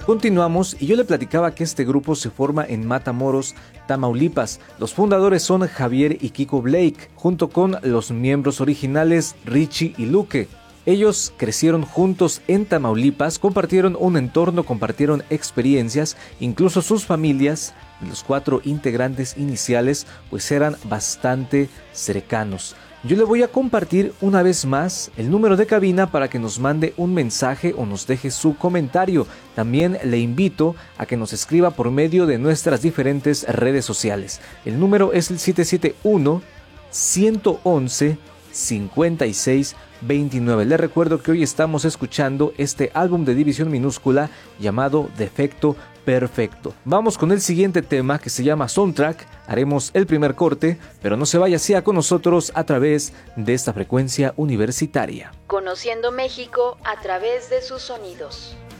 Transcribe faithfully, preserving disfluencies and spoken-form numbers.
Continuamos y yo le platicaba que este grupo se forma en Matamoros, Tamaulipas. Los fundadores son Javier y Kiko Blake, junto con los miembros originales Richie y Luque. Ellos crecieron juntos en Tamaulipas, compartieron un entorno, compartieron experiencias, incluso sus familias, los cuatro integrantes iniciales, pues eran bastante cercanos. Yo le voy a compartir una vez más el número de cabina para que nos mande un mensaje o nos deje su comentario. También le invito a que nos escriba por medio de nuestras diferentes redes sociales. El número es el siete siete uno, uno uno uno, cinco seis dos nueve. Le recuerdo que hoy estamos escuchando este álbum de División Minúscula llamado Defecto Perfecto. Vamos con el siguiente tema que se llama Soundtrack. Haremos el primer corte, pero no se vaya, sea con nosotros a través de esta frecuencia universitaria. Conociendo México a través de sus sonidos.